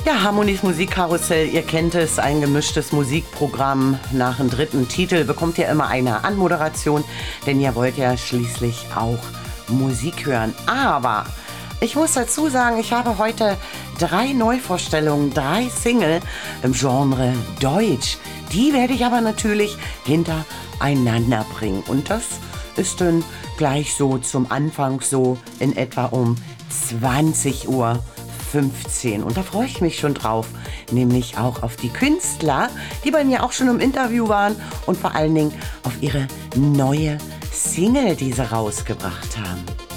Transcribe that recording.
Ja, Harmonies Musikkarussell, ihr kennt es, ein gemischtes Musikprogramm. Nach dem dritten Titel bekommt ihr immer eine Anmoderation, denn ihr wollt ja schließlich auch Musik hören. Aber ich muss dazu sagen, ich habe heute 3 Neuvorstellungen, 3 Single im Genre Deutsch. Die werde ich aber natürlich hintereinander bringen. Und das ist dann gleich so zum Anfang so in etwa um 20:15 Uhr. Und da freue ich mich schon drauf, nämlich auch auf die Künstler, die bei mir auch schon im Interview waren und vor allen Dingen auf ihre neue Single, die sie rausgebracht haben.